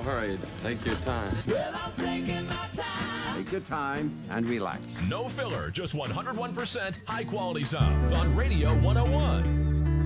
hurry. Take your time. Well, I'm taking my time. Take your time and relax. No filler, just 101% high quality sounds on Radio 101.